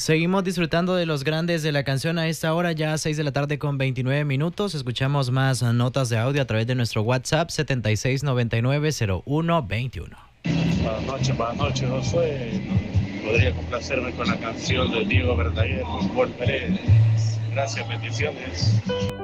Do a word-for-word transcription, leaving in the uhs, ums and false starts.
Seguimos disfrutando de los grandes de la canción a esta hora, ya a seis de la tarde con veintinueve minutos. Escuchamos más notas de audio a través de nuestro WhatsApp setenta y seis noventa y nueve cero uno veintiuno. Buenas noches, buenas noches, Josué. Podría complacerme con la canción de Diego Verdaguer, Volveré. Gracias, bendiciones.